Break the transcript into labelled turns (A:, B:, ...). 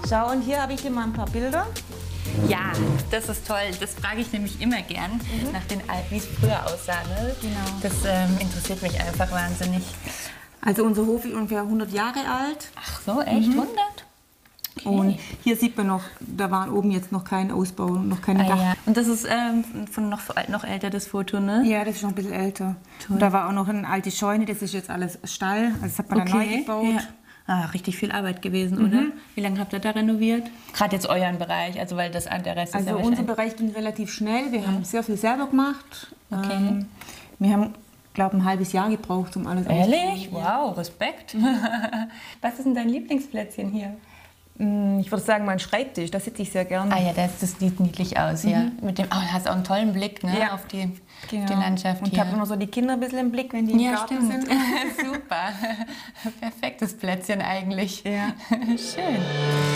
A: Schau, und hier habe ich dir mal ein paar Bilder.
B: Ja, das ist toll. Das frage ich nämlich immer gern, nach den alten, wie es früher aussah. Ne?
A: Genau.
B: Das interessiert mich einfach wahnsinnig.
A: Also unser Hof ist ungefähr 100 Jahre alt.
B: Ach so, echt? 100? Okay.
A: Und hier sieht man noch, da war oben jetzt noch kein Ausbau, noch keine Dach.
B: Ja. Und das ist von noch älter, das Foto, ne?
A: Ja, das ist schon ein bisschen älter. Und da war auch noch eine alte Scheune, das ist jetzt alles Stall. Also das hat man dann neu gebaut.
B: Ja. Ah, richtig viel Arbeit gewesen, oder? Wie lange habt ihr da renoviert? Gerade jetzt euren Bereich, also weil der Rest ist ja
A: Also unser Bereich ging relativ schnell. Wir haben sehr viel selber gemacht.
B: Okay.
A: Wir haben, glaube ich, ein halbes Jahr gebraucht, um alles
B: Ehrlich? Wow, Respekt. Was ist denn dein Lieblingsplätzchen hier?
A: Ich würde sagen, mein Schreibtisch, da sitze ich sehr gerne.
B: Ah ja, das sieht niedlich aus, ja. Mit dem, hast auch einen tollen Blick, ne,
A: Ja.
B: auf die Landschaft
A: Und ich
B: hier.
A: habe immer so die Kinder ein bisschen im Blick, wenn die im Garten sind.
B: Super. Perfektes Plätzchen eigentlich.
A: Ja.
B: Schön.